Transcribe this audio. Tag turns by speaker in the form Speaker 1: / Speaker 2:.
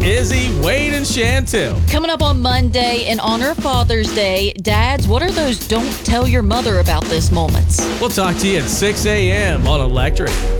Speaker 1: Izzy, Wade, and Chantel.
Speaker 2: Coming up on Monday, in honor of Father's Day, dads, what are those don't tell your mother about this moments?
Speaker 1: We'll talk to you at 6 a.m. on Electric.